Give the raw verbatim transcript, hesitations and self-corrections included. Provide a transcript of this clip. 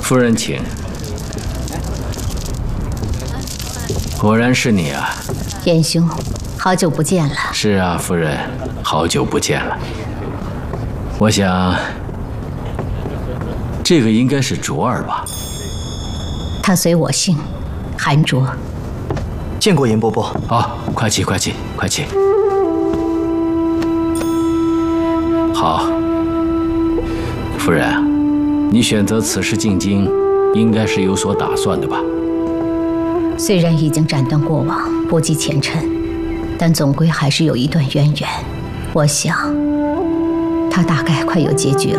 夫人，请。果然是你啊， 严兄，好久不见了。 是啊，夫人，好久不见了。我想，这个应该是卓儿吧？ 他随我姓，韩卓。 见过严伯伯。 好，快起，快起，快起。好，夫人啊，你选择此时进京，应该是有所打算的吧？ 虽然已经斩断过往，不计前尘，但总归还是有一段渊源。我想，他大概快有结局了。